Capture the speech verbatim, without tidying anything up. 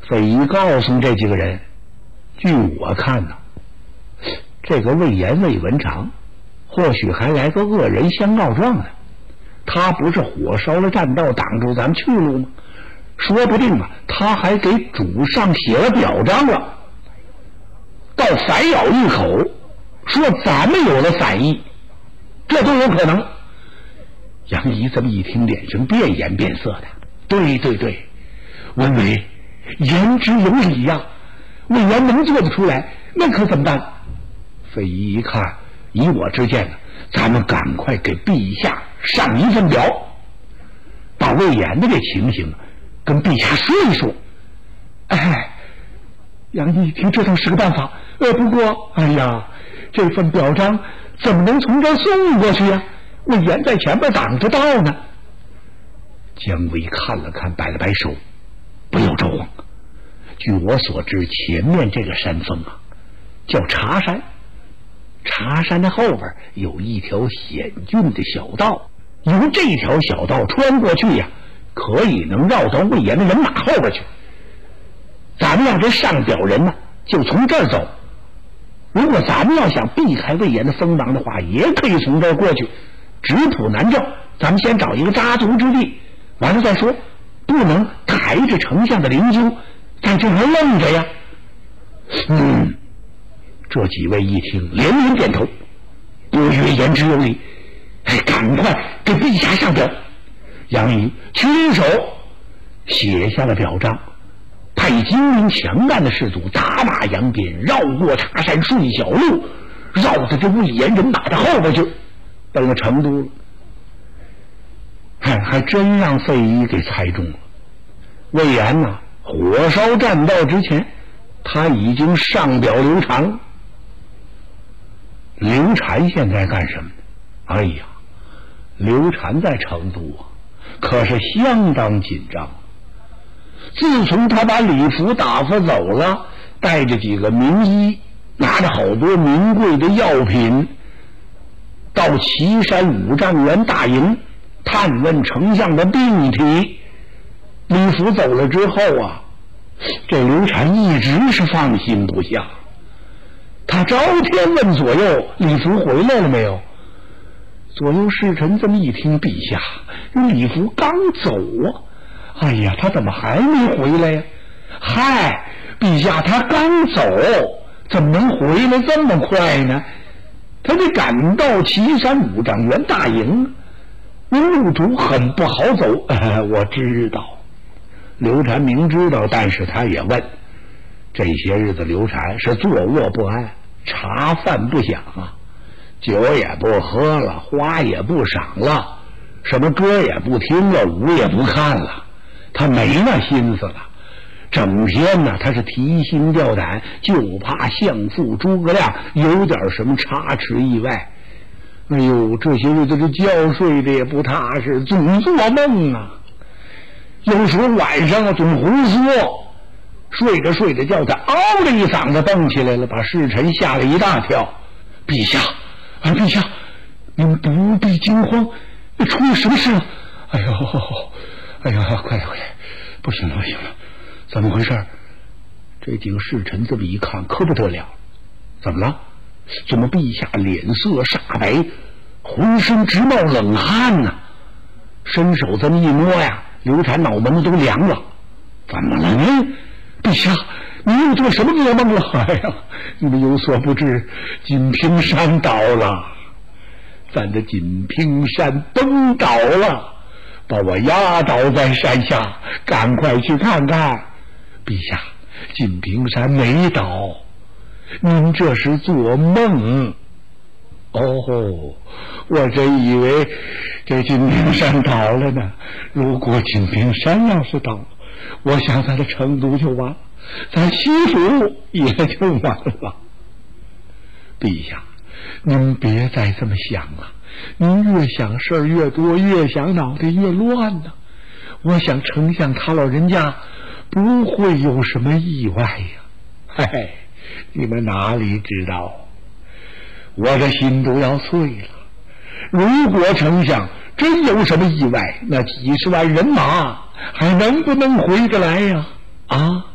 费祎告诉这几个人，据我看呢，这个魏延魏文长或许还来个恶人相告状呢。他不是火烧了栈道，挡住咱们去路吗？说不定啊，他还给主上写了表彰了，倒反咬一口，说咱们有了反意，这都有可能。杨仪这么一听，脸上变颜变色的。对对对，文伟言之有理呀、啊，魏延能做得出来，那可怎么办？费祎一看，以我之见呢，咱们赶快给陛下上一份表，把魏延的这情形跟陛下说一说。哎，杨仪一听，这倒是个办法。呃，不过，哎呀，这份表彰怎么能从这儿送过去呀、啊？魏延在前边挡着道呢。姜维看了看，摆了摆手，不要着慌。据我所知，前面这个山峰啊，叫茶山。茶山的后边有一条险峻的小道，由这条小道穿过去呀，可以能绕到魏延的人马后边去。咱们要这上表人呢，就从这儿走。如果咱们要想避开魏延的锋芒的话，也可以从这儿过去。直扑南郑，咱们先找一个扎足之地，完了再说，不能抬着丞相的灵柩在这儿愣着呀。嗯，这几位一听，连连点头，不曰言之有理，哎，赶快给陛下上表。杨仪亲手写下了表彰，派精明强干的士卒打马扬鞭，绕过茶山，顺小路，绕到这魏延人马的后边去。到了成都了，还还真让费祎给猜中了。魏延呐、啊，火烧栈道之前，他已经上表刘禅。刘禅现在干什么呢？哎呀，刘禅在成都啊，可是相当紧张。自从他把李福打发走了，带着几个名医，拿着好多名贵的药品，到岐山五丈原大营探问丞相的病体。李福走了之后啊，这刘禅一直是放心不下。他朝天问左右，李福回来了没有？左右侍臣这么一听，陛下，李福刚走啊！哎呀，他怎么还没回来呀？嗨，陛下，他刚走，怎么能回来这么快呢？他得赶到岐山五丈原大营，那路途很不好走。呃、我知道，刘禅明知道，但是他也问。这些日子刘禅是坐卧不安，茶饭不想啊，酒也不喝了，花也不赏了，什么歌也不听了，舞也不看了，他没那心思了。整天呢，他是提心吊胆，就怕相父诸葛亮有点什么差池意外。哎呦，这些日子这觉睡的也不踏实，总做梦啊。有时候晚上啊总胡说，睡着睡着觉，他嗷的一嗓子蹦起来了，把侍臣吓了一大跳。陛下啊，陛下，您不必惊慌，出了什么事了？哎呦，哎呀，快来快来，不行了不行了，怎么回事？这几个侍臣这么一看，可不得了，怎么了？怎么陛下脸色煞白，浑身直冒冷汗呢？伸手这么一摸呀，刘禅脑门子都凉了。怎么了呢？陛下，你又做什么噩梦了？哎呀，你们有所不知，锦屏山倒了，咱的锦屏山崩倒了，把我压倒在山下，赶快去看看。陛下，锦屏山没倒，您这是做梦。哦，我真以为这锦屏山倒了呢。如果锦屏山要是倒，我想咱的成都就完了，咱西府也就完了。陛下，您别再这么想了，您越想事儿越多，越想脑袋越乱呢。我想丞相他老人家不会有什么意外呀。嘿嘿，你们哪里知道，我的心都要碎了。如果丞相真有什么意外，那几十万人马还能不能回得来呀？啊！